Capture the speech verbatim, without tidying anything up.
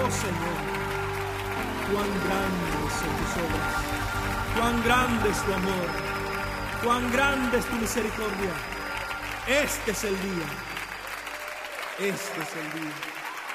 Oh Señor, cuán grandes son tus obras, cuán grande es tu amor, cuán grande es tu misericordia. Este es el día, este es el día.